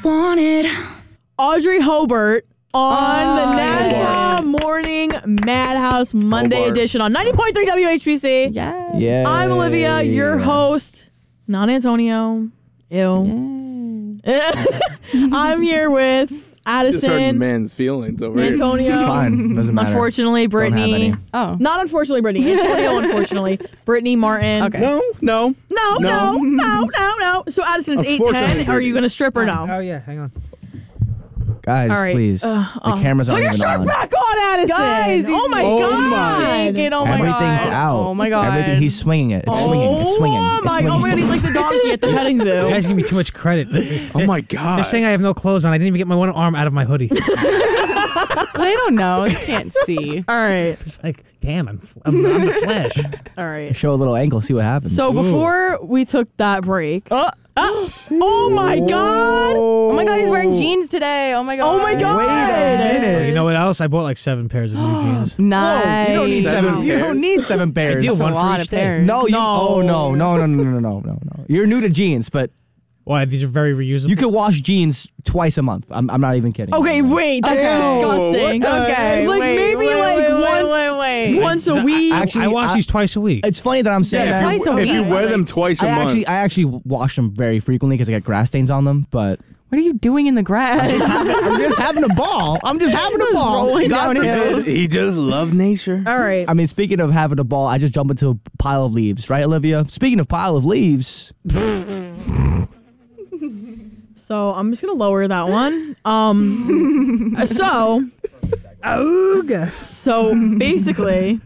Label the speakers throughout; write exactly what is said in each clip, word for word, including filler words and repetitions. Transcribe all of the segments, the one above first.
Speaker 1: wanted.
Speaker 2: Audrey Hobart on
Speaker 3: Oh,
Speaker 2: the Nassau Morning Madhouse Monday
Speaker 4: Hobart.
Speaker 2: edition on ninety point three W H B C.
Speaker 3: Yes.
Speaker 5: Yeah.
Speaker 2: I'm Olivia, your host. Not Antonio. Ew. I'm here with
Speaker 4: Just hurt
Speaker 2: Addison,
Speaker 4: man's feelings over here.
Speaker 2: Antonio.
Speaker 5: It's fine. Doesn't matter.
Speaker 2: Unfortunately,
Speaker 5: Don't have
Speaker 2: Brittany.
Speaker 5: any.
Speaker 3: Oh.
Speaker 2: Not unfortunately, Brittany. Antonio, unfortunately. Brittany, Martin.
Speaker 3: Okay.
Speaker 4: No, no.
Speaker 2: No, no,
Speaker 4: No.
Speaker 2: no, no, no. So Addison, it's eight ten.
Speaker 4: Unfortunately,
Speaker 2: Are you going to strip or no?
Speaker 6: Oh, yeah, hang on.
Speaker 5: Guys,
Speaker 2: All right.
Speaker 5: please.
Speaker 2: Uh,
Speaker 5: the
Speaker 2: uh,
Speaker 5: cameras
Speaker 2: Put
Speaker 5: aren't
Speaker 2: your
Speaker 5: even
Speaker 2: shirt
Speaker 5: on.
Speaker 2: back on, Addison.
Speaker 3: Guys,
Speaker 2: oh my
Speaker 4: oh
Speaker 2: god.
Speaker 4: my.
Speaker 3: Naked, oh my
Speaker 5: Everything's
Speaker 3: God.
Speaker 5: out.
Speaker 3: Oh my God.
Speaker 5: Everything. He's swinging it. It's swinging. It's swinging.
Speaker 2: Oh
Speaker 5: It's
Speaker 2: my
Speaker 5: swinging.
Speaker 2: god. Oh my god. He's like the donkey at the petting
Speaker 6: You
Speaker 2: zoo.
Speaker 6: guys give me too much credit.
Speaker 4: Oh my god.
Speaker 6: They're saying I have no clothes on. I didn't even get my one arm out of my hoodie.
Speaker 3: They don't know. They can't see.
Speaker 2: All right.
Speaker 6: It's like, damn, I'm, I'm, I'm the flesh.
Speaker 2: All right.
Speaker 5: Show a little ankle. See what happens.
Speaker 2: So before we took that break. Uh, uh, oh my god.
Speaker 3: Oh my God, he's wearing jeans today. Oh my God.
Speaker 2: Oh my god.
Speaker 5: Wait a minute.
Speaker 6: You know what else? I bought like seven pairs of new jeans.
Speaker 3: Nice.
Speaker 5: You don't need
Speaker 4: Seven
Speaker 5: seven. You
Speaker 4: pairs.
Speaker 5: don't need seven pairs.
Speaker 6: do
Speaker 3: That's a
Speaker 6: one for
Speaker 3: lot
Speaker 6: each
Speaker 3: of
Speaker 6: day.
Speaker 3: pairs.
Speaker 5: No, you.
Speaker 2: No.
Speaker 5: Oh no, no, no, no, no, no, no, no. You're new to jeans, but
Speaker 6: Why? These are very reusable.
Speaker 5: you could wash jeans twice a month. I'm, I'm not even kidding.
Speaker 2: Okay, wait. That's
Speaker 4: Ew,
Speaker 2: disgusting.
Speaker 4: what the
Speaker 3: Okay.
Speaker 2: Like
Speaker 3: wait,
Speaker 2: maybe
Speaker 3: wait,
Speaker 2: like
Speaker 3: wait,
Speaker 2: once
Speaker 3: Wait, wait, wait.
Speaker 2: once a
Speaker 6: I-
Speaker 2: week.
Speaker 6: I,
Speaker 5: Actually,
Speaker 6: I wash
Speaker 5: I-
Speaker 6: these twice a week.
Speaker 5: It's funny that I'm saying
Speaker 4: Yeah,
Speaker 5: that.
Speaker 4: if,
Speaker 3: Twice
Speaker 4: you,
Speaker 3: a
Speaker 4: if you
Speaker 3: week.
Speaker 4: wear them twice a
Speaker 5: I
Speaker 4: month.
Speaker 5: actually, I actually wash them very frequently because I get grass stains on them. But
Speaker 3: What are you doing in the grass?
Speaker 5: I'm just having a ball. I'm just having a ball.
Speaker 3: rolling
Speaker 5: God
Speaker 3: down
Speaker 5: forbid.
Speaker 3: hills.
Speaker 4: he just loved nature.
Speaker 2: All right.
Speaker 5: I mean, speaking of having a ball, I just jump into a pile of leaves, right, Olivia? Speaking of pile of leaves,
Speaker 2: So I'm just gonna lower that one. Um. uh, so. So basically.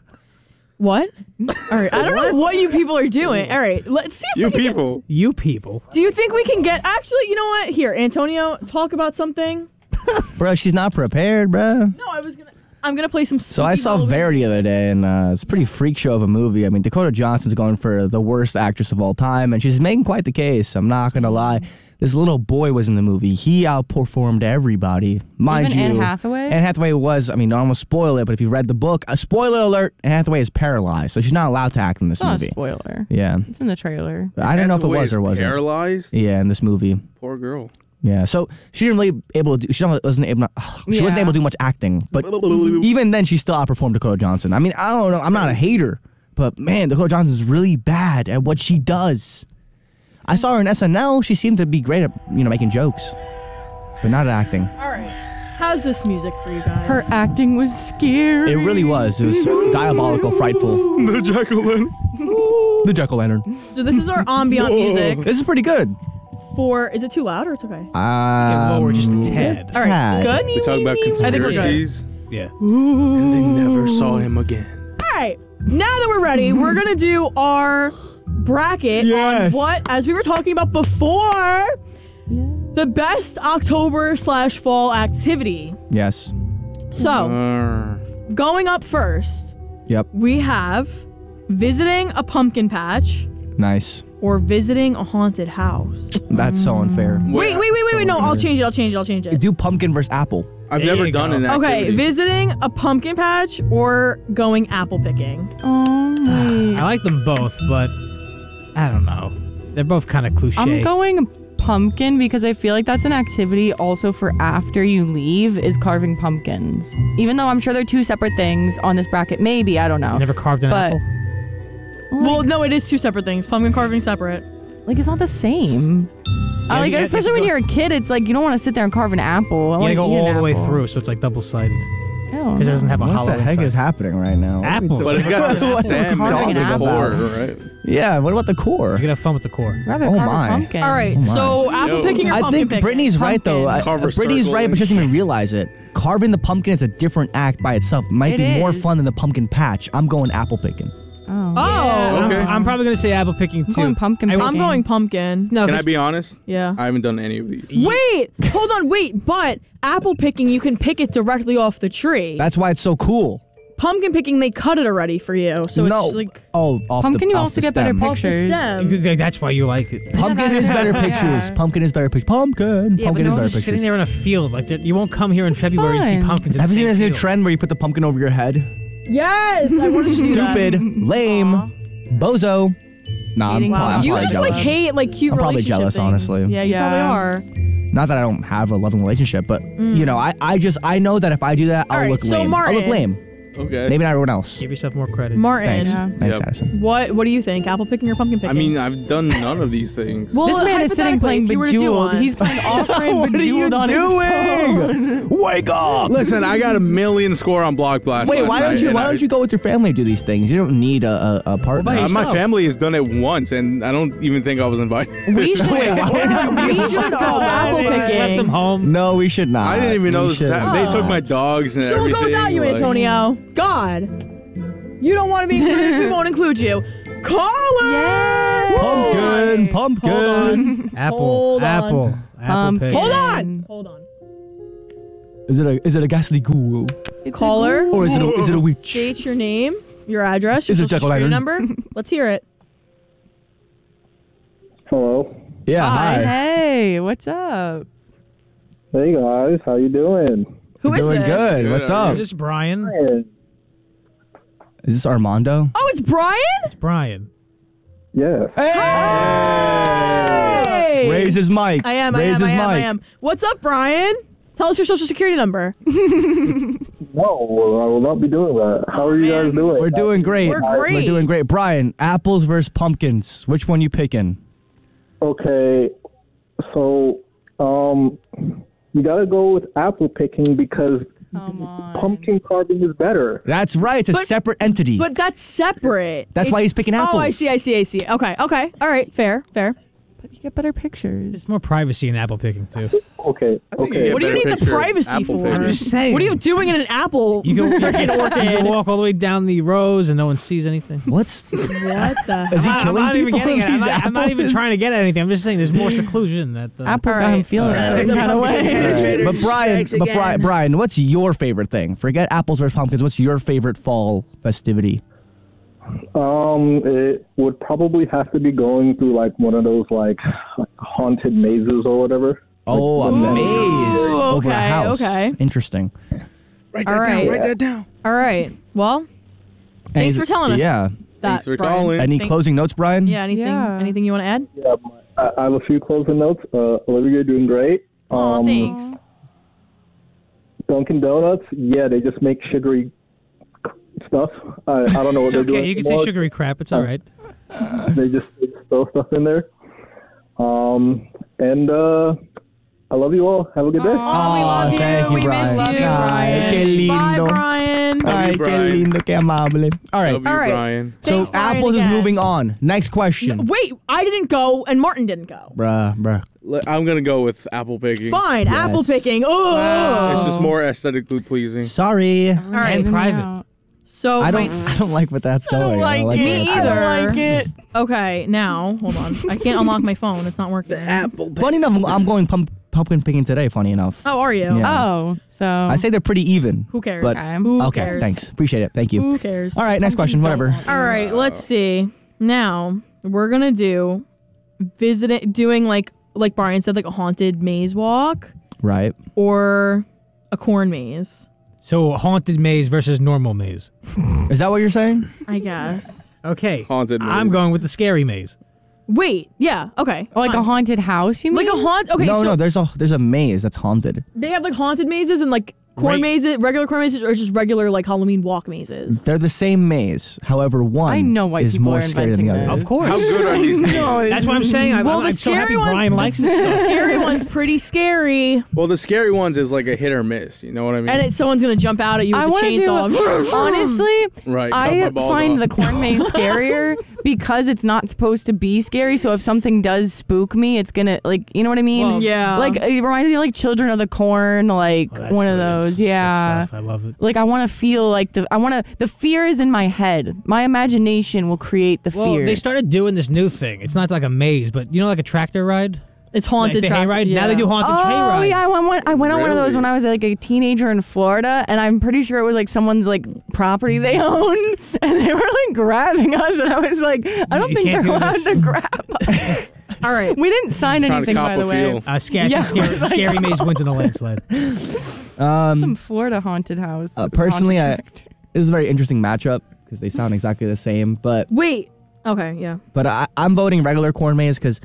Speaker 2: What? All right. I don't know what you people are doing. All right. Let's see if
Speaker 4: You
Speaker 2: we can get-
Speaker 4: people.
Speaker 6: you people.
Speaker 2: do you think we can get? Actually, you know what? Here, Antonio, talk about something.
Speaker 5: bro, she's not prepared, bro.
Speaker 2: No, I was gonna. I'm gonna play some.
Speaker 5: So I saw Verity the other day, and uh, it's a pretty freak show of a movie. I mean, Dakota Johnson's going for the worst actress of all time, and she's making quite the case. I'm not gonna lie. This little boy was in the movie. He outperformed everybody, mind
Speaker 3: Even
Speaker 5: you.
Speaker 3: Anne Hathaway?
Speaker 5: Anne Hathaway was. I mean, I don't want to spoil it, but if you read the book, a spoiler alert: Anne Hathaway is paralyzed, so she's not allowed to act in this
Speaker 3: It's not a
Speaker 5: movie.
Speaker 3: spoiler.
Speaker 5: Yeah,
Speaker 3: It's in the trailer.
Speaker 5: I don't know if it
Speaker 4: Hathaway
Speaker 5: was or
Speaker 4: is
Speaker 5: wasn't.
Speaker 4: Paralyzed.
Speaker 5: Yeah, in this movie.
Speaker 4: Poor girl.
Speaker 5: Yeah, so she didn't really able to do. She wasn't able. She wasn't
Speaker 3: Yeah.
Speaker 5: able to do much acting, but even then, she still outperformed Dakota Johnson. I mean, I don't know. I'm not a hater, but man, Dakota Johnson's really bad at what she does. I saw her in S N L. She seemed to be great at you know making jokes, but not at acting.
Speaker 2: All right. How's this music for you guys?
Speaker 3: Her acting was scary.
Speaker 5: It really was. It was diabolical, frightful.
Speaker 4: The Jacqueline.
Speaker 5: The Jack o' Lantern.
Speaker 2: So this is our ambient music
Speaker 5: This is pretty good.
Speaker 2: for. Is it too loud or it's okay?
Speaker 5: Um,
Speaker 6: lower just a tad.
Speaker 2: All right.
Speaker 5: tad.
Speaker 2: Good.
Speaker 4: We talk about
Speaker 2: I think we're good.
Speaker 4: conspiracies,
Speaker 6: Yeah.
Speaker 4: and they never saw him again.
Speaker 2: All right. Now that we're ready, we're gonna do our bracket
Speaker 5: Yes.
Speaker 2: on what, as we were talking about before, the best October slash fall activity.
Speaker 5: Yes.
Speaker 2: So
Speaker 4: Uh,
Speaker 2: going up first,
Speaker 5: Yep.
Speaker 2: we have visiting a pumpkin patch
Speaker 5: Nice.
Speaker 2: or visiting a haunted house.
Speaker 5: That's so unfair.
Speaker 2: Wait, wait, wait, wait, wait. No, I'll change it. I'll change it. I'll change it.
Speaker 5: Do pumpkin versus apple.
Speaker 4: I've
Speaker 6: There
Speaker 4: never
Speaker 6: you
Speaker 4: done
Speaker 6: go.
Speaker 4: an
Speaker 2: Okay,
Speaker 4: activity.
Speaker 2: visiting a pumpkin patch or going apple picking.
Speaker 3: Oh my.
Speaker 6: I like them both, but I don't know. They're both kind of cliche.
Speaker 3: I'm going pumpkin because I feel like that's an activity also for after you leave is carving pumpkins. Even though I'm sure they're two separate things on this bracket. Maybe, I don't know.
Speaker 6: You never carved an
Speaker 3: But
Speaker 6: apple.
Speaker 2: Well, no, it is two separate things. Pumpkin carving separate.
Speaker 3: like it's not the same. I like
Speaker 6: you- you
Speaker 3: especially when
Speaker 6: go-
Speaker 3: you're a kid, it's like you don't want to sit there and carve an apple. I
Speaker 6: You
Speaker 3: want
Speaker 6: gotta
Speaker 3: to
Speaker 6: go
Speaker 3: eat an
Speaker 6: all the way
Speaker 3: apple.
Speaker 6: through, so it's like double sided.
Speaker 3: Ew,
Speaker 6: Because it doesn't have a
Speaker 5: What
Speaker 6: hollow
Speaker 5: the heck
Speaker 6: inside.
Speaker 5: is happening right now?
Speaker 6: Apples.
Speaker 4: But it's got the
Speaker 5: What are we
Speaker 4: stem
Speaker 3: carving
Speaker 4: and
Speaker 3: an
Speaker 4: the
Speaker 3: apple?
Speaker 4: core, right?
Speaker 5: Yeah, what about the core?
Speaker 6: You can have fun with the core.
Speaker 3: Rather
Speaker 5: Oh
Speaker 3: carve
Speaker 5: my.
Speaker 3: a pumpkin.
Speaker 2: All right,
Speaker 5: Oh my.
Speaker 2: so apple
Speaker 4: Yo.
Speaker 2: picking or
Speaker 5: I
Speaker 2: pumpkin
Speaker 5: think
Speaker 2: picking?
Speaker 5: Brittany's right though.
Speaker 3: Pumpkin.
Speaker 5: I-
Speaker 4: Carve a
Speaker 5: Brittany's
Speaker 4: circle
Speaker 5: right, but she
Speaker 4: and
Speaker 5: doesn't even
Speaker 4: shit.
Speaker 5: realize it. Carving the pumpkin is a different act by itself. Might
Speaker 3: It
Speaker 5: be more
Speaker 3: is.
Speaker 5: fun than the pumpkin patch. I'm going apple picking.
Speaker 3: Oh.
Speaker 2: Oh,
Speaker 4: Okay.
Speaker 6: I'm, I'm probably gonna say apple picking too.
Speaker 3: going pumpkin
Speaker 6: I
Speaker 3: picking.
Speaker 6: was-
Speaker 2: I'm going pumpkin.
Speaker 6: No,
Speaker 4: Can I
Speaker 6: 'cause-
Speaker 4: be honest?
Speaker 2: Yeah.
Speaker 4: I haven't done any of these.
Speaker 2: Wait, hold on, wait. But apple picking, you can pick it directly off the tree.
Speaker 5: That's why it's so cool.
Speaker 2: Pumpkin picking, they cut it already for you, so
Speaker 5: no.
Speaker 2: it's just like
Speaker 5: oh, off
Speaker 3: Pumpkin,
Speaker 5: the,
Speaker 3: you
Speaker 5: off
Speaker 3: also
Speaker 5: the
Speaker 3: get better
Speaker 5: stem.
Speaker 2: off the
Speaker 3: pictures.
Speaker 2: stem.
Speaker 6: That's why you like it.
Speaker 5: Pumpkin is better pictures. Pumpkin is better pictures. Pumpkin.
Speaker 6: Yeah, but
Speaker 5: Pumpkin
Speaker 6: they're
Speaker 5: is
Speaker 6: all
Speaker 5: better
Speaker 6: just sitting
Speaker 5: pictures.
Speaker 6: there in a field. Like that- you won't come here in February and see
Speaker 3: fun.
Speaker 6: pumpkins. in
Speaker 5: Have
Speaker 6: the
Speaker 5: you seen
Speaker 6: same
Speaker 5: this new
Speaker 6: field.
Speaker 5: trend where you put the pumpkin over your head?
Speaker 2: Yes, I want to do that.
Speaker 5: Stupid, lame,
Speaker 2: Aw.
Speaker 5: bozo. Nah, I'm,
Speaker 3: Eating
Speaker 5: probably, I'm
Speaker 3: pumpkin.
Speaker 2: You
Speaker 5: probably
Speaker 2: just like
Speaker 5: jealous.
Speaker 2: hate like cute
Speaker 5: I'm probably
Speaker 2: relationship
Speaker 5: jealous,
Speaker 2: things.
Speaker 5: honestly.
Speaker 2: Yeah, you
Speaker 3: Yeah.
Speaker 2: probably are.
Speaker 5: Not that I don't have a loving relationship, but you know, I, I just I know that if I do that,
Speaker 2: All
Speaker 5: I'll
Speaker 2: right,
Speaker 5: look
Speaker 2: so
Speaker 5: lame. I'll look
Speaker 2: Martin.
Speaker 5: lame.
Speaker 4: Okay.
Speaker 5: Maybe not everyone else.
Speaker 6: Give yourself more credit.
Speaker 2: Martin,
Speaker 5: Thanks.
Speaker 3: Yeah.
Speaker 5: Thanks,
Speaker 4: Yep.
Speaker 5: Addison.
Speaker 2: what what do you think? Apple picking or pumpkin picking?
Speaker 4: I mean, I've done none of these things.
Speaker 2: well,
Speaker 3: This man is sitting
Speaker 2: hypothetically,
Speaker 3: playing
Speaker 2: if you were to do
Speaker 3: Bejeweled.
Speaker 2: one-
Speaker 3: He's playing off-brand
Speaker 5: What are you
Speaker 3: Bejeweled on his phone.
Speaker 5: doing? Wake up!
Speaker 4: Listen, I got a million score on Block Blast.
Speaker 5: Wait,
Speaker 4: last
Speaker 5: why don't
Speaker 4: night,
Speaker 5: you
Speaker 4: and
Speaker 5: why
Speaker 4: I-
Speaker 5: don't you go with your family to do these things? You don't need a a, a partner.
Speaker 6: by
Speaker 4: Uh, my
Speaker 6: yourself?
Speaker 4: family has done it once, and I don't even think I was invited.
Speaker 3: We should,
Speaker 5: Wait, why did you
Speaker 3: we
Speaker 2: You should
Speaker 3: should
Speaker 2: go apple
Speaker 6: They just left them
Speaker 2: picking.
Speaker 6: home.
Speaker 5: No, we should not.
Speaker 4: I didn't even know
Speaker 5: We
Speaker 4: this was
Speaker 5: should
Speaker 4: happening. They took my
Speaker 5: not.
Speaker 4: dogs and
Speaker 2: So we'll
Speaker 4: everything.
Speaker 2: go without you,
Speaker 4: like-
Speaker 2: Antonio. God, you don't want to be included. We won't include you. Caller.
Speaker 3: Yay!
Speaker 5: Pumpkin, pumpkin.
Speaker 2: Hold on.
Speaker 6: Apple.
Speaker 2: Hold on.
Speaker 6: Apple. Apple
Speaker 3: Pumpkin.
Speaker 6: pick.
Speaker 2: Hold on. Hold on.
Speaker 5: Is it a is it a ghastly ghoul
Speaker 2: Caller.
Speaker 5: or is it a, is it a witch?
Speaker 2: State your name, your address, your
Speaker 5: Is it
Speaker 2: social security
Speaker 5: jack-o'-lantern?
Speaker 2: number. Let's hear it.
Speaker 1: Hello.
Speaker 5: Yeah,
Speaker 3: Hi.
Speaker 5: hi.
Speaker 3: Hey, what's up?
Speaker 1: Hey guys, how you doing?
Speaker 2: Who is
Speaker 5: Doing
Speaker 2: this?
Speaker 5: good.
Speaker 4: Good,
Speaker 5: What's
Speaker 4: how are
Speaker 5: up?
Speaker 6: Is this Brian?
Speaker 1: Brian.
Speaker 5: Is this Armando?
Speaker 2: Oh, it's Brian.
Speaker 6: It's Brian.
Speaker 1: Yes.
Speaker 2: Hey.
Speaker 5: Raise his mic.
Speaker 2: I am. I
Speaker 5: Raise
Speaker 2: am. I
Speaker 5: his
Speaker 2: am. I
Speaker 5: mic.
Speaker 2: am. What's up, Brian? Tell us your social security number.
Speaker 1: No, I will not be doing that. How are you
Speaker 2: man.
Speaker 1: guys doing?
Speaker 5: We're doing great.
Speaker 2: We're great.
Speaker 5: We're doing great. Brian, apples versus pumpkins. Which one you picking?
Speaker 1: Okay, so um, you gotta go with apple picking because
Speaker 3: Come on.
Speaker 1: pumpkin carving is better.
Speaker 5: That's right. It's a
Speaker 2: But-
Speaker 5: separate entity.
Speaker 2: But that's separate.
Speaker 5: That's why he's picking apples.
Speaker 2: Oh, I see. I see. I see. Okay. Okay. All right. Fair. Fair.
Speaker 3: But you get better pictures.
Speaker 6: There's more privacy in apple picking too.
Speaker 1: Okay,
Speaker 4: think you
Speaker 1: okay.
Speaker 4: get
Speaker 2: What do you
Speaker 4: better
Speaker 2: need the
Speaker 4: picture of
Speaker 2: privacy
Speaker 4: apple
Speaker 2: for?
Speaker 4: picking.
Speaker 6: I'm just saying.
Speaker 2: What are you doing in an apple?
Speaker 6: You can, you, can,
Speaker 2: fucking
Speaker 6: you
Speaker 2: orchid?
Speaker 6: can walk all the way down the rows and no one sees anything.
Speaker 5: What's
Speaker 2: What the?
Speaker 5: is he
Speaker 6: I'm not,
Speaker 5: killing
Speaker 6: I'm not even
Speaker 5: people
Speaker 6: getting
Speaker 5: with
Speaker 6: it. I'm
Speaker 5: these
Speaker 6: not, I'm not even
Speaker 5: apples?
Speaker 6: trying to get at anything. I'm just saying there's more seclusion at the
Speaker 3: Apples
Speaker 2: All
Speaker 3: got him
Speaker 2: right.
Speaker 3: feeling a certain kind of way.
Speaker 5: But Brian, but Brian, Brian, what's your favorite thing? Forget apples versus pumpkins. What's your favorite fall festivity?
Speaker 1: Um, it would probably have to be going through like one of those like haunted mazes or whatever.
Speaker 5: Oh, a
Speaker 1: Like, the-
Speaker 5: maze
Speaker 2: Ooh,
Speaker 5: over a
Speaker 2: okay,
Speaker 5: house.
Speaker 2: okay.
Speaker 5: Interesting.
Speaker 4: Write
Speaker 2: All
Speaker 4: that
Speaker 2: right.
Speaker 4: down. Write that down.
Speaker 2: All right. Well,
Speaker 5: And
Speaker 2: thanks
Speaker 5: he's-
Speaker 2: for telling us.
Speaker 5: Yeah.
Speaker 2: that,
Speaker 4: Thanks for
Speaker 2: Brian.
Speaker 4: calling.
Speaker 5: Any
Speaker 2: Thank-
Speaker 5: closing notes, Brian?
Speaker 2: Yeah. Anything?
Speaker 3: Yeah.
Speaker 2: Anything you want to add?
Speaker 1: Yeah, I, I have a few closing notes. Uh, Olivia, you're doing great.
Speaker 2: Oh,
Speaker 1: Um,
Speaker 2: thanks.
Speaker 1: Dunkin' Donuts, yeah, they just make sugary stuff. I, I don't know what
Speaker 6: It's
Speaker 1: they're
Speaker 6: okay.
Speaker 1: doing.
Speaker 6: You can say
Speaker 1: anymore.
Speaker 6: sugary crap. It's all right.
Speaker 1: They just, they just throw stuff in there. Um, and uh, I love you all. Have a good day.
Speaker 2: Oh, we love you.
Speaker 5: thank you,
Speaker 2: we
Speaker 5: Brian.
Speaker 2: miss
Speaker 3: Love
Speaker 2: you.
Speaker 3: you, Brian.
Speaker 5: Qué
Speaker 2: Bye,
Speaker 5: lindo.
Speaker 2: Brian.
Speaker 4: Love
Speaker 5: Ay,
Speaker 4: you,
Speaker 5: qué
Speaker 4: Brian.
Speaker 5: lindo, qué amable. All right.
Speaker 4: Love you,
Speaker 2: All right.
Speaker 4: Brian.
Speaker 5: So
Speaker 2: Thanks, Brian,
Speaker 5: apples is
Speaker 2: again.
Speaker 5: moving on. Next question.
Speaker 2: Wait, I didn't go and Martin didn't go.
Speaker 5: Bruh, bruh.
Speaker 4: Le- I'm gonna go with apple picking.
Speaker 2: Fine,
Speaker 5: Yes.
Speaker 2: apple picking. Oh.
Speaker 4: It's just more aesthetically pleasing.
Speaker 5: Sorry.
Speaker 2: All right.
Speaker 6: And private.
Speaker 2: So
Speaker 5: I don't
Speaker 2: my-
Speaker 5: I don't like what that's going. I don't like
Speaker 2: Me
Speaker 5: where that's
Speaker 2: either.
Speaker 5: going.
Speaker 3: it.
Speaker 2: Okay, now hold on. I can't unlock my phone. It's not working.
Speaker 4: Apple
Speaker 5: Funny enough, I'm going pump, pumpkin picking today, funny enough.
Speaker 2: How are you?
Speaker 5: Yeah.
Speaker 3: Oh, so
Speaker 5: I say they're pretty even.
Speaker 2: Who cares?
Speaker 5: But,
Speaker 3: Okay.
Speaker 2: Who
Speaker 5: okay,
Speaker 2: cares?
Speaker 5: thanks. Appreciate it. Thank you.
Speaker 2: Who cares?
Speaker 5: All right, next question. Whatever.
Speaker 2: All right, let's see. Now we're gonna do visiting, doing like like Brian said, like a haunted maze walk
Speaker 5: Right.
Speaker 2: or a corn maze.
Speaker 6: So haunted maze versus normal maze.
Speaker 5: Is that what you're saying?
Speaker 2: I guess.
Speaker 6: Okay.
Speaker 4: Haunted maze.
Speaker 6: I'm going with the scary maze.
Speaker 2: Wait, yeah, okay.
Speaker 3: like a
Speaker 2: fine.
Speaker 3: haunted house, you mean?
Speaker 2: like a haunt. Okay,
Speaker 5: no,
Speaker 2: so
Speaker 5: no. There's a there's a maze that's haunted.
Speaker 2: they have like haunted mazes and like corn
Speaker 6: Right.
Speaker 2: mazes, regular corn mazes, or just regular like Halloween walk mazes.
Speaker 5: They're the same maze. However, one
Speaker 3: I know why
Speaker 5: is
Speaker 3: people
Speaker 5: more
Speaker 3: are
Speaker 5: scary than the
Speaker 3: inventing
Speaker 5: other.
Speaker 3: this.
Speaker 6: Of course.
Speaker 4: How good are these mazes?
Speaker 6: That's what I'm saying. I,
Speaker 2: Well,
Speaker 6: I'm
Speaker 2: the
Speaker 6: so happy
Speaker 2: scary ones,
Speaker 6: Brian likes
Speaker 2: the,
Speaker 6: this
Speaker 2: the
Speaker 6: stuff.
Speaker 2: scary one's pretty scary,
Speaker 4: Well, the scary ones is like a hit or miss. You know what I mean?
Speaker 2: and it, someone's gonna jump out at you with
Speaker 3: I
Speaker 2: a
Speaker 3: want to
Speaker 2: chainsaw.
Speaker 3: do. Honestly,
Speaker 4: Right, cut
Speaker 3: I
Speaker 4: my balls
Speaker 3: find
Speaker 4: off.
Speaker 3: the corn maze scarier because it's not supposed to be scary. So if something does spook me, it's gonna like you know what I mean?
Speaker 6: Well,
Speaker 2: yeah,
Speaker 3: Like it reminds me of like Children of the Corn, like
Speaker 6: Oh, that's
Speaker 3: one of
Speaker 6: good. That's
Speaker 3: those.
Speaker 6: sick
Speaker 3: Yeah.
Speaker 6: stuff. I love it.
Speaker 3: Like I want to feel like the I want to the fear is in my head. My imagination will create the
Speaker 6: Well,
Speaker 3: fear.
Speaker 6: they started doing this new thing. It's not like a maze, but you know, like a tractor ride.
Speaker 2: it's haunted.
Speaker 6: like the
Speaker 2: track-
Speaker 6: hayride. Now they
Speaker 2: yeah.
Speaker 6: do haunted
Speaker 3: Oh
Speaker 6: hayrides.
Speaker 3: yeah, I went, I went on one of those
Speaker 4: Really?
Speaker 3: when I was like a teenager in Florida, and I'm pretty sure it was like someone's like property they own, and they were like grabbing us, and I was like, I don't
Speaker 6: You
Speaker 3: think
Speaker 6: can't
Speaker 3: they're
Speaker 6: do
Speaker 3: allowed
Speaker 6: this.
Speaker 3: to grab us.
Speaker 2: All right,
Speaker 3: We didn't sign
Speaker 4: Trying to
Speaker 3: anything,
Speaker 4: cop
Speaker 3: by the
Speaker 4: a
Speaker 3: way.
Speaker 4: feel.
Speaker 6: Uh, scary,
Speaker 3: Yeah,
Speaker 6: scary,
Speaker 3: it was like-
Speaker 6: scary maze wins in a landslide.
Speaker 5: Um,
Speaker 3: Some Florida haunted house.
Speaker 5: uh, personally, I,
Speaker 3: haunted tractor.
Speaker 5: this is a very interesting matchup because they sound exactly the same. But
Speaker 2: wait. Okay, yeah.
Speaker 5: but I, I'm voting regular corn maze because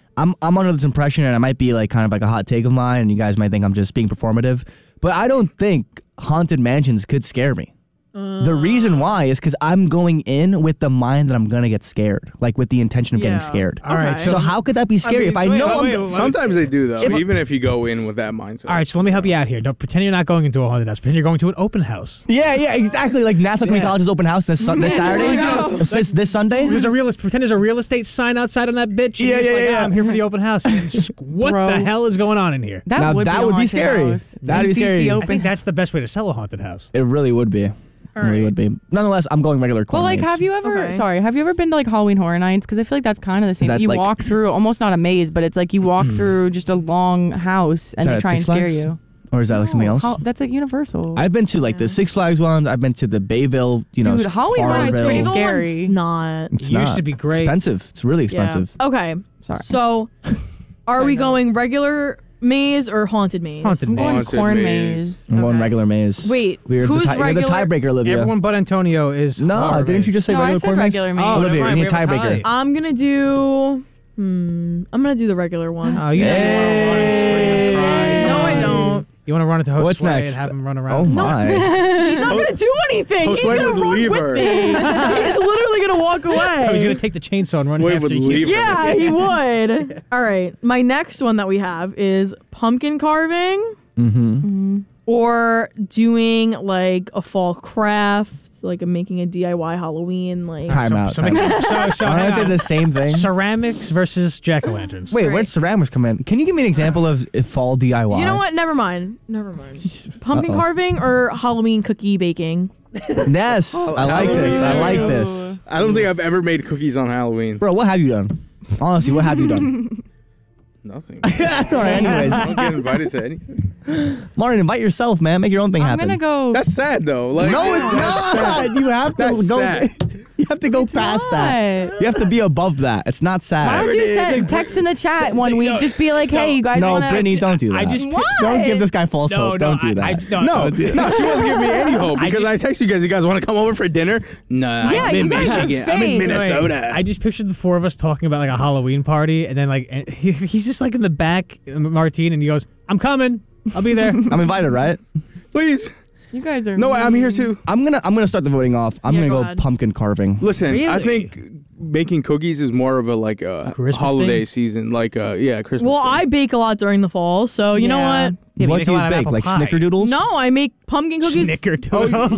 Speaker 5: I'm I'm under this impression, and it might be like kind of like a hot take of mine, and you guys might think I'm just being performative, but I don't think haunted mansions could scare me.
Speaker 2: Uh,
Speaker 5: The reason why is because I'm going in with the mind that I'm gonna get scared, like with the intention of
Speaker 2: Yeah.
Speaker 5: getting scared.
Speaker 6: All right,
Speaker 2: Okay.
Speaker 5: So how could that be scary
Speaker 6: mean,
Speaker 5: if I
Speaker 6: wait,
Speaker 5: know
Speaker 6: wait,
Speaker 5: I'm?
Speaker 6: wait,
Speaker 5: go-
Speaker 6: wait.
Speaker 4: Sometimes they do though,
Speaker 5: If-
Speaker 4: even if you go in with that mindset.
Speaker 6: All right, so let me help you out here. Don't pretend you're not going into a haunted house. Pretend you're going to an open house.
Speaker 5: Yeah, yeah, exactly. Like Nassau Community
Speaker 6: Yeah.
Speaker 5: College's open house this sun- this Saturday, this this, this Sunday.
Speaker 6: There's a real pretend there's a real estate sign outside on that bitch. and
Speaker 5: Yeah,
Speaker 6: you're just
Speaker 5: yeah,
Speaker 6: like,
Speaker 5: yeah.
Speaker 6: "Ah, I'm here for the open house. And just, what
Speaker 3: Bro.
Speaker 6: the hell is going on in here?
Speaker 3: That
Speaker 5: Now
Speaker 3: would
Speaker 5: that
Speaker 3: be a
Speaker 5: would be
Speaker 3: haunted
Speaker 5: scary.
Speaker 3: house.
Speaker 5: That'd be
Speaker 3: N C C
Speaker 5: scary. I
Speaker 6: I
Speaker 3: Open.
Speaker 6: think that's the best way to sell a haunted house.
Speaker 5: It really would be.
Speaker 2: All
Speaker 5: It really
Speaker 2: right.
Speaker 5: would be. Nonetheless, I'm going regular corn
Speaker 3: Well, like,
Speaker 5: maze.
Speaker 3: have you ever?
Speaker 2: Okay.
Speaker 3: Sorry, have you ever been to like Halloween Horror Nights? Because I feel like that's kind of the same.
Speaker 5: that
Speaker 3: You
Speaker 5: like-
Speaker 3: walk through almost not a maze, but it's like you walk through just a long house and
Speaker 5: that
Speaker 3: they
Speaker 5: at
Speaker 3: try and
Speaker 5: Six
Speaker 3: scare
Speaker 5: Flags?
Speaker 3: you.
Speaker 5: Or is that like something
Speaker 3: No,
Speaker 5: else?
Speaker 3: Hol- that's like Universal.
Speaker 5: I've been to like the Six Flags ones. I've been to the Bayville, you know,
Speaker 3: Dude, Halloween Horror Nights
Speaker 5: Farmville.
Speaker 3: pretty
Speaker 2: Bayville
Speaker 3: scary.
Speaker 2: one's not.
Speaker 5: It's
Speaker 6: Used
Speaker 5: not.
Speaker 6: to be great.
Speaker 5: It's expensive. It's really expensive.
Speaker 2: Yeah. Okay.
Speaker 3: Sorry.
Speaker 2: So, are
Speaker 3: Sorry,
Speaker 2: we
Speaker 3: no.
Speaker 2: going regular maze or haunted maze?
Speaker 6: Haunted
Speaker 3: I'm going
Speaker 4: Haunted
Speaker 3: corn
Speaker 4: maze.
Speaker 3: maze.
Speaker 5: I'm going
Speaker 2: Okay.
Speaker 5: regular maze.
Speaker 2: Wait,
Speaker 5: We're
Speaker 2: who's
Speaker 5: the, tie- you're the
Speaker 2: regular-
Speaker 5: tiebreaker, Olivia.
Speaker 6: Everyone but Antonio is.
Speaker 5: no,
Speaker 6: horror
Speaker 5: didn't you
Speaker 6: maze.
Speaker 5: just say
Speaker 3: No, I
Speaker 5: regular
Speaker 3: said
Speaker 5: corn maze?
Speaker 3: regular maze.
Speaker 6: Oh,
Speaker 5: Olivia,
Speaker 6: never mind,
Speaker 5: we need
Speaker 6: we
Speaker 5: a
Speaker 6: have a
Speaker 5: tiebreaker.
Speaker 6: tie.
Speaker 2: I'm gonna do. Hmm. I'm gonna do the regular one.
Speaker 6: Oh, you know you want to run and scream and cry.
Speaker 2: No, I don't.
Speaker 6: You want to run into Josue
Speaker 5: What's next?
Speaker 6: and have him run
Speaker 5: Oh
Speaker 6: around.
Speaker 5: my!
Speaker 2: He's not gonna do anything. He's
Speaker 4: Josue
Speaker 2: gonna
Speaker 4: would
Speaker 2: run
Speaker 4: leave
Speaker 2: with
Speaker 4: her.
Speaker 2: me. He's literally gonna walk away.
Speaker 6: Oh, he's gonna take the chainsaw and run
Speaker 4: Josue
Speaker 6: after
Speaker 4: would
Speaker 6: you.
Speaker 4: leave her.
Speaker 2: Yeah, he would. All right. My next one that we have is pumpkin carving
Speaker 5: Mm-hmm.
Speaker 2: or doing like a fall craft, like a making a D I Y Halloween. Like,
Speaker 5: Time
Speaker 6: So,
Speaker 5: out.
Speaker 6: so,
Speaker 5: time
Speaker 6: make-
Speaker 5: out.
Speaker 6: so, so hang
Speaker 5: Aren't they
Speaker 6: on.
Speaker 5: the same thing?
Speaker 6: Ceramics versus jack-o'-lanterns.
Speaker 5: Wait,
Speaker 2: Right.
Speaker 5: where'd ceramics come in? Can you give me an example of if fall D I Y?
Speaker 2: you know what? Never mind. Never mind. Pumpkin
Speaker 5: Uh-oh.
Speaker 2: carving or Halloween cookie baking.
Speaker 5: Yes, I like this. I like this.
Speaker 4: I don't think I've ever made cookies on Halloween.
Speaker 5: Bro, what have you done? Honestly, what have you done?
Speaker 4: Nothing.
Speaker 5: All right, anyways.
Speaker 4: I don't get invited to anything.
Speaker 5: Martin, invite yourself, man. Make your own thing
Speaker 3: I'm
Speaker 5: happen.
Speaker 3: gonna go.
Speaker 4: That's sad though. Like
Speaker 5: no, it's
Speaker 4: that's sad.
Speaker 5: not. You have to
Speaker 4: That's
Speaker 5: go.
Speaker 4: sad.
Speaker 5: You have to go past that.
Speaker 3: Not.
Speaker 5: You have to be above that. It's not
Speaker 3: Why
Speaker 5: sad.
Speaker 3: don't you
Speaker 4: it is.
Speaker 3: send text in the chat one week? Just be like, hey, you guys
Speaker 5: No,
Speaker 3: wanna?
Speaker 5: Brittany, don't do that.
Speaker 6: I just
Speaker 3: Why?
Speaker 5: Don't give this guy false
Speaker 6: No,
Speaker 5: hope.
Speaker 6: no,
Speaker 5: Don't do
Speaker 6: I-
Speaker 5: that.
Speaker 6: I- no,
Speaker 4: No,
Speaker 5: Don't do that.
Speaker 4: no, she wasn't giving me any hope
Speaker 6: I
Speaker 4: because I,
Speaker 6: just-
Speaker 4: text you guys. You guys want to come over for dinner? Nah,
Speaker 3: Yeah,
Speaker 4: I'm in
Speaker 3: you guys have
Speaker 4: Michigan. I'm in
Speaker 3: faith.
Speaker 4: Minnesota.
Speaker 6: I just pictured the four of us talking about like a Halloween party, and then like and he, he's just like in the back, Martine, and he goes, "I'm coming. I'll be there."
Speaker 5: I'm invited, right?
Speaker 4: Please.
Speaker 3: You guys are.
Speaker 4: No, I'm here
Speaker 3: mean.
Speaker 4: too.
Speaker 5: I'm gonna I'm gonna start the voting off. I'm
Speaker 2: Yeah,
Speaker 5: gonna
Speaker 2: go
Speaker 5: go,
Speaker 2: ahead.
Speaker 5: pumpkin carving.
Speaker 4: Listen, I
Speaker 6: Really?
Speaker 4: think making cookies is more of a like a
Speaker 6: Christmas
Speaker 4: holiday
Speaker 6: thing?
Speaker 4: season, like uh yeah, Christmas.
Speaker 2: Well,
Speaker 4: thing.
Speaker 2: I bake a lot during the fall, so you know
Speaker 3: Yeah.
Speaker 2: what?
Speaker 6: Yeah, but
Speaker 5: what
Speaker 6: make
Speaker 5: do
Speaker 6: a
Speaker 5: you
Speaker 6: lot of
Speaker 5: bake?
Speaker 6: apple
Speaker 5: Like
Speaker 6: pie.
Speaker 5: snickerdoodles?
Speaker 2: No, I make pumpkin cookies.
Speaker 6: Snickerdoodles.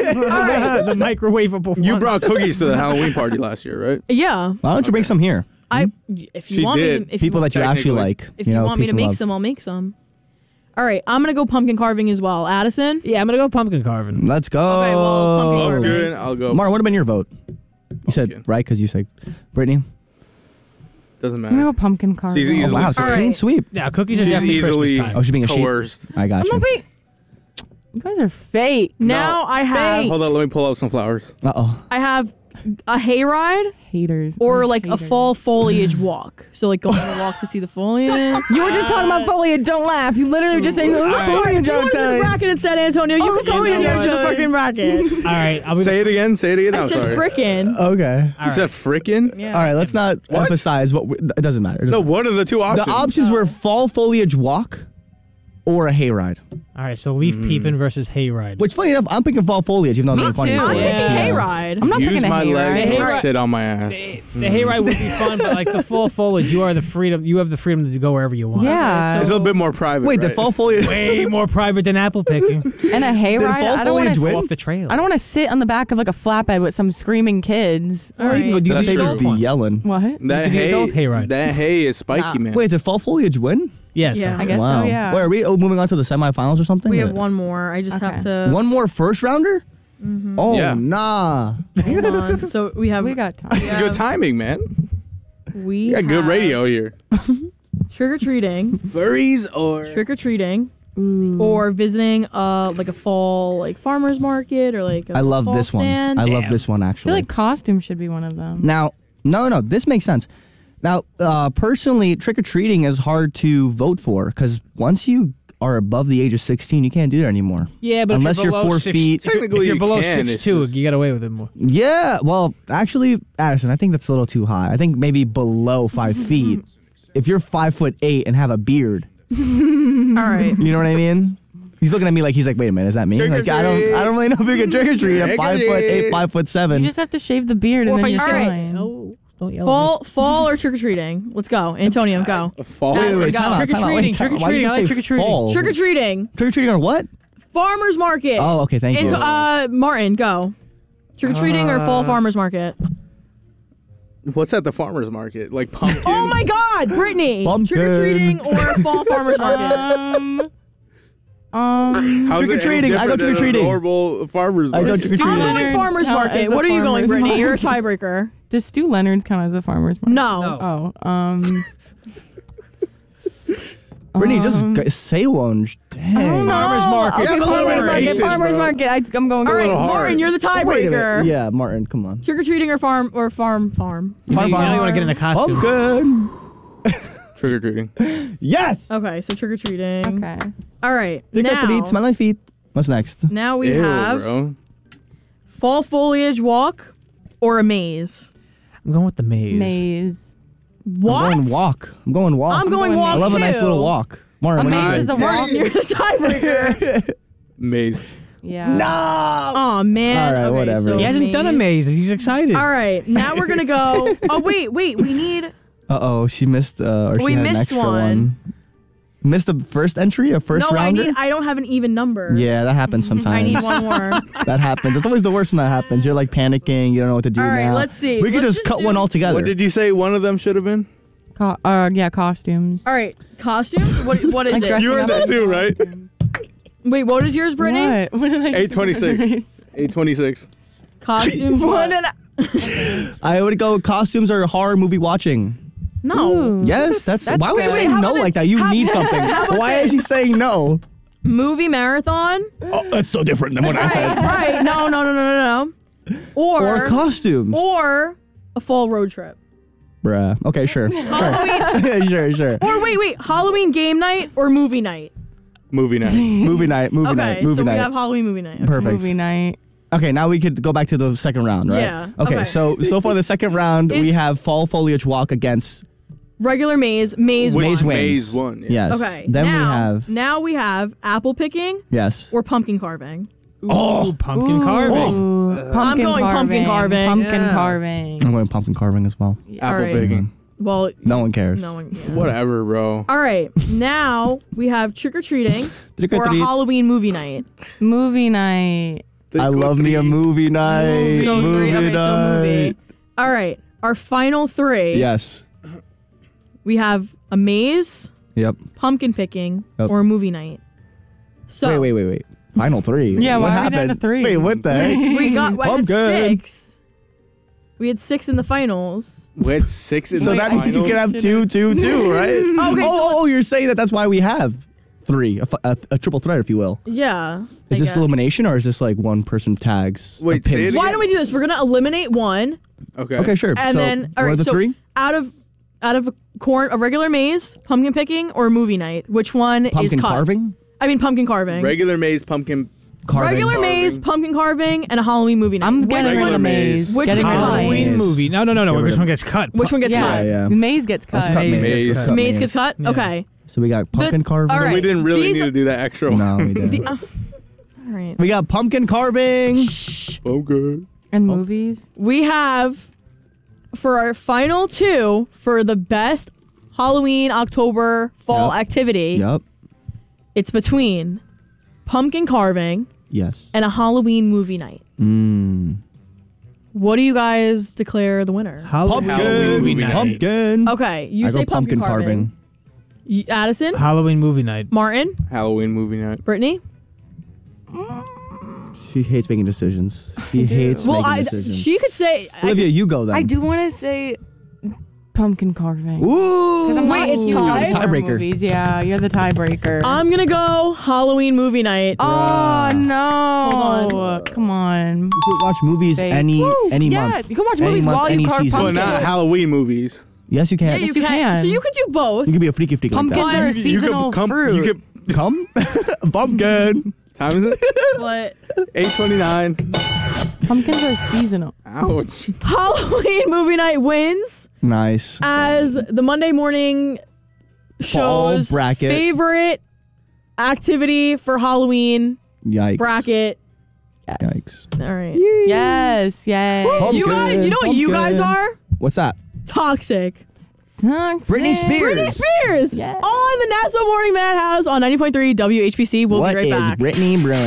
Speaker 6: the microwavable.
Speaker 4: you
Speaker 6: ones.
Speaker 4: brought cookies to the Halloween party last year, right?
Speaker 2: Yeah,
Speaker 5: Why don't you bring some here?
Speaker 2: I. If you
Speaker 4: She
Speaker 2: want
Speaker 4: did.
Speaker 2: me, to, if
Speaker 5: People
Speaker 2: you,
Speaker 5: that you actually
Speaker 4: Technically.
Speaker 5: like.
Speaker 2: if
Speaker 5: you,
Speaker 2: you,
Speaker 5: know,
Speaker 2: want me
Speaker 5: peace
Speaker 2: to
Speaker 5: and
Speaker 2: make
Speaker 5: love.
Speaker 2: some, I'll make some. All right, I'm gonna go pumpkin carving as well. Addison.
Speaker 6: Yeah, I'm gonna go pumpkin carving.
Speaker 5: Let's go.
Speaker 2: Okay, well, pumpkin
Speaker 4: I'm
Speaker 2: carving.
Speaker 4: good. I'll go.
Speaker 5: Martin, what have been your vote? You said
Speaker 4: Pumpkin.
Speaker 5: right because you said Brittany.
Speaker 4: Doesn't
Speaker 3: I'm gonna
Speaker 4: matter.
Speaker 3: go pumpkin carving.
Speaker 4: She's
Speaker 5: Oh,
Speaker 4: easily
Speaker 5: wow, it's a
Speaker 2: All
Speaker 5: clean
Speaker 2: right.
Speaker 5: sweep.
Speaker 6: Yeah, cookies are
Speaker 4: She's
Speaker 6: definitely
Speaker 4: easily
Speaker 6: Christmas time.
Speaker 5: Oh, she's being a sheep.
Speaker 4: coerced.
Speaker 5: I got
Speaker 3: I'm
Speaker 5: you.
Speaker 3: not being. You guys are fake.
Speaker 2: Now I have
Speaker 4: Hold on, let me pull out some flowers.
Speaker 5: Uh oh.
Speaker 2: I have a hayride
Speaker 3: Haters.
Speaker 2: or
Speaker 3: I'm
Speaker 2: like a
Speaker 3: haters.
Speaker 2: fall foliage walk. So like going on a walk to see the foliage.
Speaker 3: You were just talking about foliage. Don't laugh. You literally were just saying the
Speaker 6: Alright.
Speaker 3: foliage
Speaker 2: You wanted to do the
Speaker 3: outside.
Speaker 2: bracket in San Antonio. You
Speaker 3: Oh,
Speaker 2: can tell me
Speaker 3: foliage
Speaker 2: to do the
Speaker 3: outside.
Speaker 2: fucking bracket.
Speaker 6: All right, I'll be
Speaker 4: Say it again. Say it again.
Speaker 2: I
Speaker 4: I'm
Speaker 2: said
Speaker 4: sorry.
Speaker 2: frickin'.
Speaker 5: Okay.
Speaker 6: All
Speaker 4: You said
Speaker 6: right.
Speaker 4: frickin'?
Speaker 2: Yeah.
Speaker 5: All right. Let's not
Speaker 4: What?
Speaker 5: emphasize what. We, it doesn't matter. It doesn't
Speaker 4: No,
Speaker 5: matter.
Speaker 4: what are the two options?
Speaker 5: The options were fall foliage walk or a hayride.
Speaker 6: All right, so leaf
Speaker 4: Mm.
Speaker 6: peeping versus hayride.
Speaker 5: Which, funny enough, I'm picking fall foliage, even though I'm
Speaker 3: Me
Speaker 5: being funny.
Speaker 3: too.
Speaker 5: for
Speaker 2: I'm
Speaker 5: it.
Speaker 6: Yeah.
Speaker 2: picking
Speaker 6: Yeah.
Speaker 2: hayride.
Speaker 3: I'm not
Speaker 4: Use
Speaker 3: picking a
Speaker 4: my legs
Speaker 3: hayride.
Speaker 4: and
Speaker 6: Hayride.
Speaker 4: sit on my ass.
Speaker 6: The hayride would be fun, but like the full foliage, you are the freedom. You have the freedom to go wherever you want.
Speaker 3: Yeah.
Speaker 2: Okay,
Speaker 4: It's a
Speaker 2: so-
Speaker 4: little bit more private.
Speaker 5: Wait, the
Speaker 4: right?
Speaker 5: fall foliage.
Speaker 6: Way more private than apple picking.
Speaker 3: And a hayride.
Speaker 5: fall
Speaker 3: I don't want
Speaker 5: foliage win?
Speaker 3: to.
Speaker 6: Off the trail.
Speaker 3: I don't want to sit on the back of like a flatbed with some screaming kids.
Speaker 2: All
Speaker 6: Or you can go
Speaker 2: right.
Speaker 6: do
Speaker 4: That's
Speaker 6: the
Speaker 5: They
Speaker 4: true.
Speaker 5: just
Speaker 6: adult
Speaker 5: be
Speaker 6: one.
Speaker 5: yelling.
Speaker 3: What?
Speaker 4: That
Speaker 6: the
Speaker 4: hay,
Speaker 6: adult hayride.
Speaker 4: that hay is spiky,
Speaker 3: Nah.
Speaker 4: man.
Speaker 5: Wait, did fall foliage win?
Speaker 6: Yes.
Speaker 2: Yeah.
Speaker 3: I guess
Speaker 5: wow.
Speaker 3: so. Yeah.
Speaker 5: Wait, are we oh, moving on to the semifinals or something?
Speaker 2: We
Speaker 5: Or-
Speaker 2: have one more. I just have
Speaker 3: Okay.
Speaker 2: to.
Speaker 5: One more first rounder? Oh,
Speaker 4: Yeah.
Speaker 5: nah.
Speaker 2: Hold on. So we have.
Speaker 3: we got time.
Speaker 2: we have-
Speaker 4: Good timing, man.
Speaker 2: We
Speaker 4: You got good
Speaker 2: have
Speaker 4: radio here.
Speaker 2: Trick or treating.
Speaker 4: Furries or
Speaker 2: Trick or treating. Or visiting uh like a fall like farmers market or like a
Speaker 5: I love
Speaker 2: fall
Speaker 5: this one.
Speaker 2: stand.
Speaker 5: I love
Speaker 6: Damn.
Speaker 5: this one,
Speaker 3: I
Speaker 5: actually.
Speaker 3: feel like costume should be one of them.
Speaker 5: Now, no, no, this makes sense. Now, uh, personally, trick or treating is hard to vote for because once you are above the age of sixteen, you can't do that anymore.
Speaker 6: Yeah, but
Speaker 5: Unless
Speaker 6: if
Speaker 5: you're
Speaker 6: you're, below
Speaker 5: four
Speaker 6: six,
Speaker 5: feet-
Speaker 6: if you're,
Speaker 4: Technically
Speaker 6: if you're
Speaker 4: you
Speaker 6: below
Speaker 4: can,
Speaker 6: six
Speaker 4: it's
Speaker 6: two,
Speaker 4: just-
Speaker 6: you get away with it more.
Speaker 5: Yeah, well, actually, Addison, I think that's a little too high. I think maybe below five feet if you're five foot eight and have a beard,
Speaker 2: All right.
Speaker 5: you know what I mean? He's looking at me like he's like, wait a minute, is that me?
Speaker 4: Trick or
Speaker 5: Like I don't,
Speaker 4: treat.
Speaker 5: I don't really know if you can trick or treat at
Speaker 4: Trick or
Speaker 5: five foot eight,
Speaker 4: treat.
Speaker 5: five foot seven.
Speaker 3: You just have to shave the beard
Speaker 6: Or
Speaker 3: and
Speaker 6: if I
Speaker 3: then
Speaker 6: just
Speaker 3: you're
Speaker 6: get
Speaker 3: fine.
Speaker 6: oh, don't yell. at
Speaker 2: Fall, fall or trick or treating? Let's go, Antonio. Go.
Speaker 4: Fall.
Speaker 5: Wait, wait, wait,
Speaker 2: Go.
Speaker 5: time out,
Speaker 6: Trick or
Speaker 5: time out,
Speaker 6: treating,
Speaker 5: wait,
Speaker 6: trick or
Speaker 5: time out. Why did
Speaker 6: treating,
Speaker 5: you
Speaker 6: I like
Speaker 5: say
Speaker 6: trick or treating.
Speaker 5: fall?
Speaker 2: Trick or treating.
Speaker 5: Trick or treating or what?
Speaker 2: Farmers market.
Speaker 5: Oh, okay, thank you.
Speaker 2: Anto- uh, Martin, go. Trick or treating or fall farmers market?
Speaker 4: What's at the farmer's market? Like pumpkin?
Speaker 2: Oh my God, Brittany.
Speaker 5: Pumpkin.
Speaker 2: Trick or treating or fall farmers market?
Speaker 3: Um, um,
Speaker 4: How's it any
Speaker 5: Trick-or-treating. I go
Speaker 4: different than a
Speaker 5: trick-or-treating.
Speaker 4: Normal farmer's
Speaker 5: I go
Speaker 4: market?
Speaker 5: trick-or-treating.
Speaker 2: I'm going
Speaker 3: Leonard
Speaker 2: farmers
Speaker 3: count
Speaker 2: market.
Speaker 3: as a
Speaker 2: What are you going,
Speaker 3: farmer's
Speaker 2: Brittany? You're a
Speaker 3: market?
Speaker 2: tiebreaker.
Speaker 3: does Stu Leonard's count as a farmer's market?
Speaker 2: No.
Speaker 6: No.
Speaker 3: Oh, um.
Speaker 5: Brittany, just
Speaker 3: um,
Speaker 5: g- say one. Dang.
Speaker 3: no.
Speaker 6: Farmer's market.
Speaker 3: Okay,
Speaker 4: Yeah,
Speaker 3: farmer's market.
Speaker 4: alliterations,
Speaker 3: Farmer's
Speaker 4: bro.
Speaker 3: market. I, I'm going.
Speaker 2: All right,
Speaker 4: little hard.
Speaker 2: Martin, you're the
Speaker 5: Wait a minute.
Speaker 2: tiebreaker.
Speaker 5: Yeah, Martin, come on.
Speaker 2: Trick or treating or farm or farm farm.
Speaker 6: You
Speaker 5: Farm
Speaker 6: know you
Speaker 5: farm.
Speaker 6: want to get in a costume.
Speaker 5: Pumpkin.
Speaker 4: Trick or treating.
Speaker 5: Yes.
Speaker 2: Okay, so trick or treating.
Speaker 3: Okay.
Speaker 2: All right.
Speaker 5: Trick or treat,
Speaker 2: Now,
Speaker 5: smell my feet. What's next?
Speaker 2: now we
Speaker 4: Ew,
Speaker 2: have
Speaker 4: bro.
Speaker 2: fall foliage walk or a maze.
Speaker 6: I'm going with the maze.
Speaker 3: Maze.
Speaker 2: What?
Speaker 5: I'm going walk. I'm going walk.
Speaker 2: I'm going
Speaker 3: going
Speaker 2: walk
Speaker 5: I love
Speaker 2: too.
Speaker 5: a nice little walk. Martin,
Speaker 3: A
Speaker 5: what do you
Speaker 3: maze is
Speaker 5: think?
Speaker 3: a walk.
Speaker 2: Martin, you're the tiebreaker.
Speaker 4: Maze.
Speaker 3: Yeah.
Speaker 5: No.
Speaker 2: Oh man.
Speaker 5: All right,
Speaker 2: Okay,
Speaker 5: whatever.
Speaker 2: so
Speaker 6: He hasn't done a maze. He's excited.
Speaker 2: All right, now we're gonna go. Oh wait, wait. We need.
Speaker 5: Uh oh, she missed. Uh, or she
Speaker 2: We
Speaker 5: had an
Speaker 2: missed
Speaker 5: extra
Speaker 2: one.
Speaker 5: one. Missed the first entry, a first
Speaker 2: no,
Speaker 5: rounder.
Speaker 2: I need. I don't have an even number.
Speaker 5: Yeah, that happens sometimes.
Speaker 2: I need one more.
Speaker 5: That happens. It's always the worst when that happens. You're like panicking. You don't know what to do
Speaker 2: All right,
Speaker 5: now.
Speaker 2: let's see.
Speaker 5: We could
Speaker 2: Let's
Speaker 5: just,
Speaker 2: just
Speaker 5: cut
Speaker 2: do-
Speaker 5: one all together.
Speaker 4: What did you say one of them should have been?
Speaker 3: Co- uh, yeah, costumes.
Speaker 2: All right, costumes. What? What is
Speaker 3: Like
Speaker 2: it?
Speaker 3: dressing
Speaker 4: You were
Speaker 3: up
Speaker 4: that
Speaker 3: as
Speaker 4: too, right?
Speaker 3: costumes.
Speaker 2: Wait, what is yours, Brittany?
Speaker 3: What? What did I
Speaker 4: eight twenty-six. eight twenty-six.
Speaker 2: Costumes.
Speaker 3: What
Speaker 2: What?
Speaker 3: did I?
Speaker 5: I would go costumes or horror movie watching.
Speaker 2: No.
Speaker 3: Ooh.
Speaker 5: Yes, that's,
Speaker 3: That's
Speaker 5: why would you
Speaker 3: good.
Speaker 5: say
Speaker 2: How
Speaker 5: no
Speaker 2: about
Speaker 5: like
Speaker 2: this?
Speaker 5: that? You
Speaker 2: How-
Speaker 5: need something.
Speaker 2: about
Speaker 5: Why is
Speaker 2: this?
Speaker 5: he saying no?
Speaker 2: Movie marathon.
Speaker 5: Oh, that's so different than what I
Speaker 2: Right.
Speaker 5: said.
Speaker 2: Right. No. No. No. No. No. No. Or
Speaker 5: Or costumes.
Speaker 2: or a fall road trip.
Speaker 5: Bruh. Okay, sure. Sure. sure, sure.
Speaker 2: Or wait, wait. Halloween game night or movie night.
Speaker 4: Movie night.
Speaker 5: Movie night, movie
Speaker 2: Okay,
Speaker 5: night, movie
Speaker 2: so
Speaker 5: night.
Speaker 2: we have Halloween movie night. Okay.
Speaker 5: Perfect.
Speaker 3: Movie night.
Speaker 5: Okay, now we could go back to the second round, right?
Speaker 2: Yeah,
Speaker 5: Okay,
Speaker 2: okay.
Speaker 5: so so for the second round,
Speaker 2: Is-
Speaker 5: we have fall foliage walk against
Speaker 2: Regular maze. Maze.
Speaker 4: Which
Speaker 5: Maze
Speaker 2: one.
Speaker 5: wins.
Speaker 4: Maze won. Yeah.
Speaker 5: Yes.
Speaker 2: Okay.
Speaker 5: Then
Speaker 2: now,
Speaker 5: we have
Speaker 2: now we have apple picking
Speaker 5: yes.
Speaker 2: or pumpkin carving.
Speaker 6: Oh, pumpkin
Speaker 3: Ooh,
Speaker 6: carving.
Speaker 3: Ooh, pumpkin
Speaker 2: going
Speaker 3: carving.
Speaker 2: pumpkin carving.
Speaker 3: Pumpkin
Speaker 6: Yeah.
Speaker 3: carving.
Speaker 5: I'm going pumpkin carving as well.
Speaker 2: All
Speaker 4: Apple
Speaker 2: right.
Speaker 4: picking.
Speaker 2: Well,
Speaker 5: No one cares.
Speaker 2: no one. Yeah.
Speaker 4: Whatever, bro.
Speaker 2: All right. Now we have trick or treating
Speaker 5: Trick or
Speaker 2: or a
Speaker 5: treat.
Speaker 2: Halloween movie night.
Speaker 3: Movie night.
Speaker 5: I love me a movie night.
Speaker 2: So
Speaker 5: movie
Speaker 2: three. Okay. So
Speaker 5: night.
Speaker 2: movie. All right. Our final three.
Speaker 5: Yes.
Speaker 2: We have a maze,
Speaker 5: Yep.
Speaker 2: pumpkin picking,
Speaker 5: Yep.
Speaker 2: or a movie night. So
Speaker 5: wait, wait, wait, wait. Final three.
Speaker 3: Yeah,
Speaker 5: what
Speaker 3: why are we
Speaker 5: happened?
Speaker 3: down to three?
Speaker 5: Wait, what the heck?
Speaker 2: we got. I had
Speaker 5: Pumpkin.
Speaker 2: six. We had six in the finals.
Speaker 4: We had six in
Speaker 5: So
Speaker 4: the
Speaker 5: that means you
Speaker 4: final.
Speaker 5: can have two, two, two, right?
Speaker 2: Okay,
Speaker 5: oh,
Speaker 2: so-
Speaker 5: oh, oh, you're saying that that's why we have three, a, fi- a, a triple threat, if you will.
Speaker 2: Yeah.
Speaker 5: Is
Speaker 2: I
Speaker 5: this
Speaker 2: guess.
Speaker 5: elimination or is this like one person tags?
Speaker 4: Wait,
Speaker 5: a
Speaker 4: say
Speaker 5: pins?
Speaker 4: it
Speaker 2: Why
Speaker 4: again.
Speaker 2: don't we do this? We're gonna eliminate one,
Speaker 4: Okay.
Speaker 5: Okay, sure.
Speaker 2: and
Speaker 5: so
Speaker 2: then all
Speaker 5: what
Speaker 2: right.
Speaker 5: are the
Speaker 2: so
Speaker 5: three?
Speaker 2: out of out of a corn, a regular maze, pumpkin picking, or movie night, which one is
Speaker 5: Pumpkin
Speaker 2: cut?
Speaker 5: carving?
Speaker 2: I mean pumpkin carving.
Speaker 4: Regular maze pumpkin.
Speaker 5: Carving.
Speaker 2: Regular
Speaker 4: Carving.
Speaker 2: maze, pumpkin carving, and a Halloween movie night.
Speaker 3: I'm
Speaker 2: which
Speaker 3: getting rid
Speaker 4: Regular
Speaker 3: of
Speaker 4: maze.
Speaker 3: maze.
Speaker 2: Which
Speaker 3: Getting
Speaker 2: is
Speaker 3: rid of
Speaker 6: Halloween
Speaker 3: maze.
Speaker 6: movie. No, no, no, no.
Speaker 5: Get rid
Speaker 6: Which
Speaker 5: of-
Speaker 6: one gets cut?
Speaker 2: Which one gets
Speaker 3: Yeah,
Speaker 2: cut?
Speaker 5: yeah.
Speaker 3: Maze gets cut.
Speaker 5: Let's cut
Speaker 6: Maze
Speaker 5: maze.
Speaker 6: gets
Speaker 5: Let's
Speaker 6: cut.
Speaker 5: cut
Speaker 2: Maze gets cut.
Speaker 6: Yeah.
Speaker 2: Okay.
Speaker 5: So we got pumpkin carving.
Speaker 2: all right.
Speaker 4: We didn't really
Speaker 2: These
Speaker 4: need
Speaker 2: are-
Speaker 4: to do that extra one.
Speaker 5: No, we didn't.
Speaker 2: The, uh, all right.
Speaker 5: We got pumpkin carving.
Speaker 4: Okay.
Speaker 3: And movies.
Speaker 2: We have for our final two for the best Halloween, October, fall
Speaker 5: Yep.
Speaker 2: activity.
Speaker 5: Yep.
Speaker 2: It's between pumpkin carving
Speaker 5: Yes.
Speaker 2: and a Halloween movie night.
Speaker 5: Mmm.
Speaker 2: What do you guys declare the winner?
Speaker 6: Halloween
Speaker 4: Halloween
Speaker 6: movie
Speaker 4: night.
Speaker 6: night.
Speaker 5: Pumpkin.
Speaker 2: Okay, you
Speaker 5: I
Speaker 2: say
Speaker 5: go pumpkin carving.
Speaker 2: Y- Addison,
Speaker 6: Halloween movie night.
Speaker 2: Martin,
Speaker 4: Halloween movie night.
Speaker 2: Brittany.
Speaker 5: She hates making decisions. She hates
Speaker 2: Well,
Speaker 5: making
Speaker 2: I,
Speaker 5: decisions.
Speaker 2: she could say. I
Speaker 5: Olivia,
Speaker 2: could-
Speaker 5: you go then.
Speaker 3: I do want to say pumpkin carving.
Speaker 5: Ooh.
Speaker 3: 'Cause I'm
Speaker 2: Wait,
Speaker 3: not
Speaker 2: it's
Speaker 3: huge on
Speaker 2: tied?
Speaker 3: horror
Speaker 5: Tiebreaker.
Speaker 3: Movies. Yeah, you're the tiebreaker.
Speaker 2: I'm gonna go Halloween movie night.
Speaker 3: oh no!
Speaker 2: Hold on.
Speaker 3: Come on.
Speaker 5: You can watch movies
Speaker 3: Fake.
Speaker 5: any
Speaker 3: Woo,
Speaker 5: any
Speaker 3: yes,
Speaker 5: month.
Speaker 3: you can watch
Speaker 5: Any
Speaker 3: movies
Speaker 5: month,
Speaker 3: while you
Speaker 5: any
Speaker 3: carve
Speaker 5: season.
Speaker 4: But
Speaker 3: pumpkins.
Speaker 4: not Halloween movies.
Speaker 5: Yes, you can.
Speaker 2: yeah,
Speaker 3: yes,
Speaker 2: you
Speaker 3: you
Speaker 2: can.
Speaker 3: can.
Speaker 2: So you could do both.
Speaker 5: You can be a freaky freak
Speaker 3: Pumpkins
Speaker 5: like
Speaker 3: are a
Speaker 2: You
Speaker 4: You
Speaker 3: seasonal
Speaker 4: could come.
Speaker 3: fruit.
Speaker 4: You could.
Speaker 5: that. Come, pumpkin.
Speaker 4: Time is it?
Speaker 2: But
Speaker 4: eight twenty-nine.
Speaker 3: Pumpkins are seasonal.
Speaker 4: Ouch.
Speaker 2: Halloween movie night wins
Speaker 5: Nice.
Speaker 2: as the Monday morning
Speaker 5: Fall
Speaker 2: show's
Speaker 5: bracket.
Speaker 2: favorite activity for Halloween
Speaker 5: Yikes.
Speaker 2: bracket.
Speaker 3: Yes.
Speaker 5: Yikes.
Speaker 2: All right.
Speaker 3: Yes. Yay.
Speaker 2: You guys, you know what you guys
Speaker 5: Pumpkin.
Speaker 2: are?
Speaker 5: What's that?
Speaker 2: Toxic.
Speaker 3: Toxic.
Speaker 5: Britney Spears.
Speaker 2: Britney Spears
Speaker 3: Yes.
Speaker 2: on the National Morning Madhouse on ninety point three W H B C. We'll
Speaker 5: What
Speaker 2: be right
Speaker 5: is
Speaker 2: back.
Speaker 5: Brittany brewing?